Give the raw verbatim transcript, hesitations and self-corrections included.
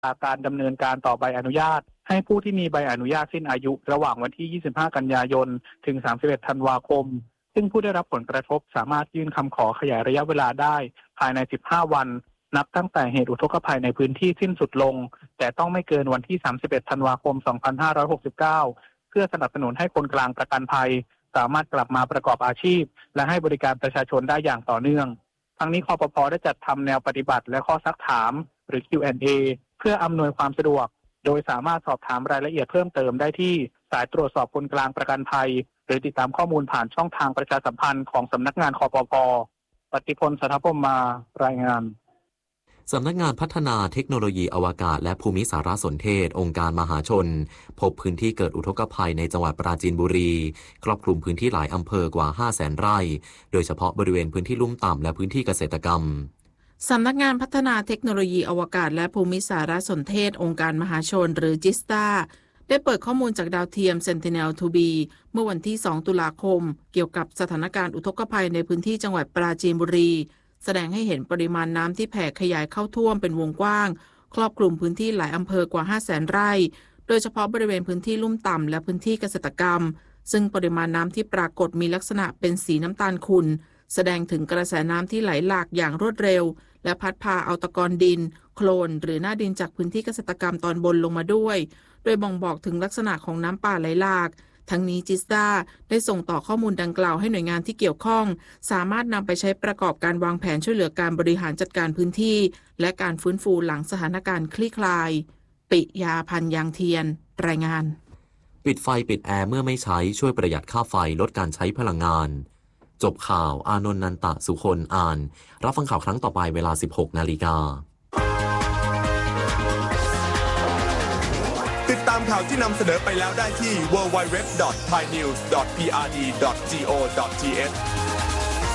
การดำเนินการต่อใบอนุญาตให้ผู้ที่มีใบอนุญาตสิ้นอายุระหว่างวันที่ ยี่สิบห้า กันยายน ถึง สามสิบเอ็ด ธันวาคมซึ่งผู้ได้รับผลกระทบสามารถยื่นคำขอขยายระยะเวลาได้ภายใน สิบห้า วันนับตั้งแต่เหตุอุทกภัยในพื้นที่สิ้นสุดลงแต่ต้องไม่เกินวันที่ สามสิบเอ็ด ธันวาคม สองพันห้าร้อยหกสิบเก้า เพื่อสนับสนุนให้คนกลางประกันภัยสามารถกลับมาประกอบอาชีพและให้บริการประชาชนได้อย่างต่อเนื่องทั้งนี้คปภ.ได้จัดทำแนวปฏิบัติและข้อซักถามหรือ คิว แอนด์ เอ เพื่ออำนวยความสะดวกโดยสามารถสอบถามรายละเอียดเพิ่มเติมได้ที่สายตรวจสอบคนกลางประกันภัยหรือติดตามข้อมูลผ่านช่องทางประชาสัมพันธ์ของสำนักงานคปภ.ปฏิพล สัทธพรหมมารายงานสำนักงานพัฒนาเทคโนโลยีอวกาศและภูมิสารสนเทศองค์การมหาชนพบพื้นที่เกิดอุทกภัยในจังหวัดปราจีนบุรีครอบคลุมพื้นที่หลายอำเภอกว่า ห้าแสน ไร่โดยเฉพาะบริเวณพื้นที่ลุ่มต่ำและพื้นที่เกษตรกรรมสำนักงานพัฒนาเทคโนโลยีอวกาศและภูมิสารสนเทศองค์การมหาชนหรือจิสตาได้เปิดข้อมูลจากดาวเทียม Sentinel ทู บี เมื่อวันที่ สอง ตุลาคมเกี่ยวกับสถานการณ์อุทกภัยในพื้นที่จังหวัดปราจีนบุรีแสดงให้เห็นปริมาณน้ำที่แผ่ขยายเข้าท่วมเป็นวงกว้างครอบคลุมพื้นที่หลายอำเภอกว่า ห้าแสน ไร่โดยเฉพาะบริเวณพื้นที่ลุ่มต่ำและพื้นที่เกษตรกรรมซึ่งปริมาณน้ำที่ปรากฏมีลักษณะเป็นสีน้ำตาลขุ่นแสดงถึงกระแสน้ำที่ไหลหลากอย่างรวดเร็วและพัดพาเอาตะกอนดินโคลนหรือหน้าดินจากพื้นที่เกษตรกรรมตอนบนลงมาด้วยโดยบ่งบอกถึงลักษณะของน้ำป่าไหลหลากทั้งนี้จิสตาได้ส่งต่อข้อมูลดังกล่าวให้หน่วยงานที่เกี่ยวข้องสามารถนำไปใช้ประกอบการวางแผนช่วยเหลือการบริหารจัดการพื้นที่และการฟื้นฟูหลังสถานการณ์คลี่คลายปิยาพันธ์ยางเทียนรายงานปิดไฟปิดแอร์เมื่อไม่ใช้ช่วยประหยัดค่าไฟลดการใช้พลังงานจบข่าวอานนท์นันตะสุคนอ่านรับฟังข่าวครั้งต่อไปเวลา สิบหก นาฬิกาติดตามข่าวที่นำเสนอไปแล้วได้ที่ ดับเบิลยู ดับเบิลยู ดับเบิลยู ดอท ไทยนิวส์ ดอท พี อาร์ ดี ดอท จี โอ ดอท ที เอช